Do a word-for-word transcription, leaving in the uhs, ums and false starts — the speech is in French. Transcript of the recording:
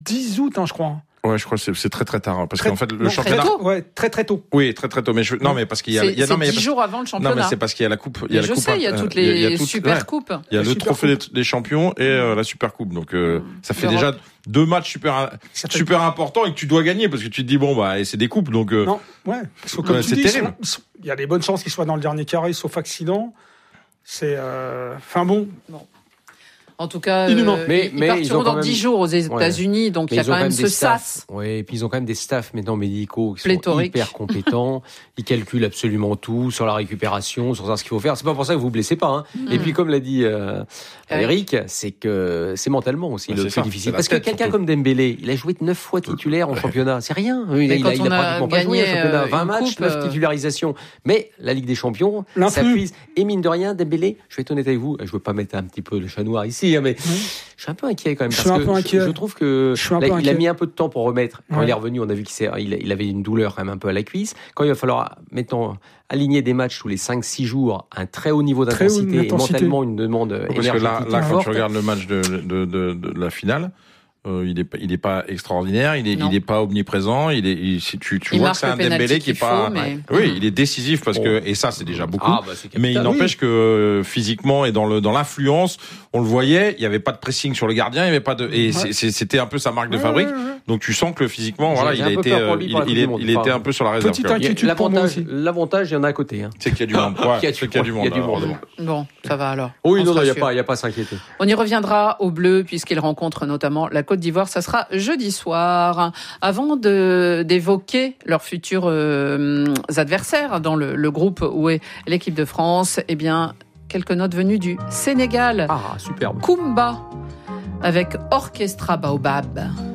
dix août, hein, je crois. Ouais, je crois que c'est, c'est très très tard, hein, parce très, qu'en fait le non, championnat. Très tôt. Ouais, très très tôt. Oui, très très tôt. Mais je... non, mais parce qu'il y a, c'est, il y a c'est non, mais dix parce... jours avant le championnat. Non, mais c'est parce qu'il y a la coupe. Il y a mais la je coupe, sais, il y a toutes les il y a, il y a toutes... super ouais. coupes. Il y a la le trophée des, des champions et euh, la super coupe. Donc euh, mmh. ça fait L'Europe. déjà deux matchs super super importants et que tu dois gagner parce que tu te dis bon bah et c'est des coupes donc. Euh... Non, ouais. Parce que, comme ouais, tu c'est dis, terrible. ils sont... il y a des bonnes chances qu'ils soient dans le dernier carré, sauf accident. C'est, euh... enfin bon. bon. En tout cas, Inhumain. euh, mais, ils mais partiront ils ont dans même... dix jours aux États-Unis, ouais. donc il y a quand même, même ce sas. Oui, et puis ils ont quand même des staffs maintenant médicaux qui Pléthorique. sont hyper compétents. Ils calculent absolument tout sur la récupération, sur ce qu'il faut faire. C'est pas pour ça que vous vous blessez pas. Hein. Mm. Et puis comme l'a dit euh, Eric, c'est que c'est mentalement aussi ouais, le plus ça, difficile. Parce que quelqu'un surtout. Comme Dembélé, il a joué neuf fois titulaire en championnat. C'est rien. Il, il, a, il a pratiquement pas joué en championnat. vingt matchs, neuf euh... titularisations. Mais la Ligue des Champions, ça puise. Et mine de rien, Dembélé, je vais être honnête avec vous, je veux pas mettre un petit peu le chat noir ici, mais mm. je suis un peu inquiet quand même. Parce que inquiet. Je trouve que là, il a mis un peu de temps pour remettre. Quand ouais. il est revenu, on a vu qu'il il, il avait une douleur quand même un peu à la cuisse. Quand il va falloir, mettons, aligner des matchs tous les cinq six jours, un très haut niveau d'intensité, haut et mentalement une demande parce énergétique. Parce que là, là quand tu regardes le match de, de, de, de la finale, Euh, il est pas, il est pas extraordinaire, il est, non. il est pas omniprésent, il est, il, tu, tu vois que c'est un Dembélé qui est pas, faut, mais... oui, il est décisif parce oh. que, et ça c'est déjà beaucoup, ah, bah, c'est mais il n'empêche oui. que physiquement et dans le, dans l'influence, on le voyait, il y avait pas de pressing sur le gardien, il y avait pas de, et ouais. c'est, c'était un peu sa marque de fabrique, ouais, ouais, ouais. donc tu sens que physiquement, voilà, il a été, il, il, est, il était un peu sur la réserve. Petite inquiétude l'avantage, l'avantage, il y en a à côté, hein. C'est qu'il y a du monde, ouais, c'est qu'il y a du monde, il y a du monde. Bon, ça va alors. Oui, non, non, il y a pas, il y a pas à s'inquiéter. On y reviendra au bleu puisqu'il rencontre notamment la Côte d'Ivoire, ça sera jeudi soir. Avant de, d'évoquer leurs futurs euh, adversaires dans le, le groupe où est l'équipe de France, eh bien, quelques notes venues du Sénégal. Ah, superbe. Kumba avec Orchestra Baobab.